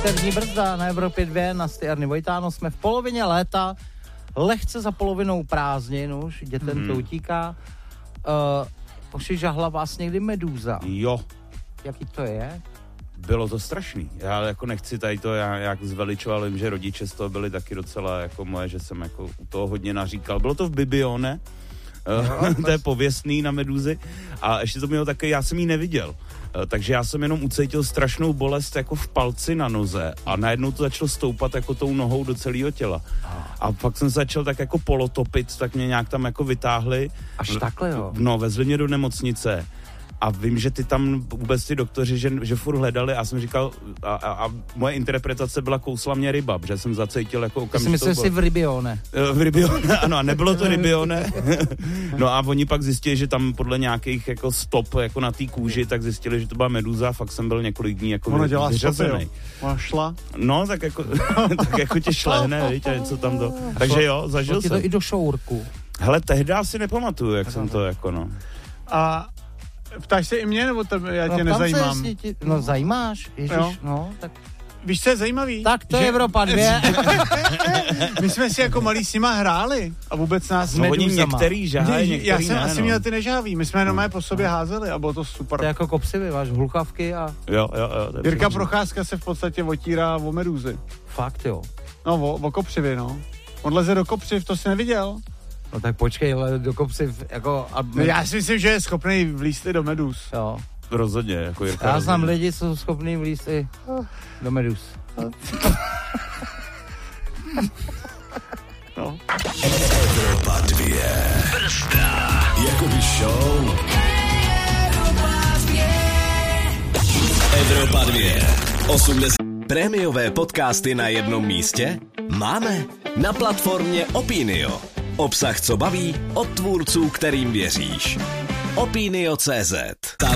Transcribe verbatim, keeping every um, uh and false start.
Vítevní brzda na Evropě dva, na Arny Vojtáno, jsme v polovině léta, lehce za polovinou prázdnin už, dětem hmm. to utíká. Uh, Pošižahla vás někdy medúza? Jo. Jaký to je? Bylo to strašný. Já jako nechci tady to já, jak zveličoval, vím, že rodiče z toho byli taky docela jako moje, že jsem jako u toho hodně naříkal. Bylo to v Bibione, jo, to je pověstný na medúzy a ještě to mělo také, já jsem ji neviděl. Takže já jsem jenom ucítil strašnou bolest jako v palci na noze a najednou to začalo stoupat jako tou nohou do celého těla. A pak jsem začal tak jako polotopit, tak mě nějak tam jako vytáhli. Až takhle, jo? No, vezli mě do nemocnice. A vím, že ty tam vůbec ty doktoři, že, že furt hledali a jsem říkal, a, a, a moje interpretace byla kousla mě ryba, protože jsem zacítil jako okamžitě. Jsi myslel si v Ribione. V Ribione, ano, a nebylo to Ribione. No a oni pak zjistili, že tam podle nějakých jako stop jako na té kůži, tak zjistili, že to byla medúza, fakt jsem byl několik dní jako Ona dělá vyřazený. Ona šla? No, tak jako, tak jako tě šlehne, víš, a něco tam to. Takže jo, zažil jsem. to i do šourku. Hele, tehdy si nepamatuju, jak jsem to jako no. A ptáš se i mě, nebo tebe, já no, tě nezajímám? Se, ti, no zajímáš, ježiš, jo. no, tak... Víš, co je zajímavý? Tak to že... je Evropa dva. My jsme si jako malí s nima hráli a vůbec nás... No oni některý žáhají, některý Já jsem ne, asi no. měl ty nežáví, my jsme jenom no. po sobě házeli a bylo to super. To je jako kopřivy, máš hulkavky a... Jo, jo, jo. Jirka Procházka se v podstatě otírá o medúzy. Fakt jo. No, o, o kopřivy, no. On leze do kopřiv, to jsi neviděl? No tak počkej, ale do kopřiv, jako... A... No, já si myslím, že je schopný vlízt i do medúz. Jo. Rozhodně, jako Jirka. Já znám lidi, co jsou schopný vlízt i do medúz. No. Evropa dva. Brzda. Jakoby show. Evropa dva. osmdesát. Prémiové podcasty na jednom místě? Máme. Na platformě Opinio. Obsah, co baví, od tvůrců, kterým věříš. Opinio tečka cé zet.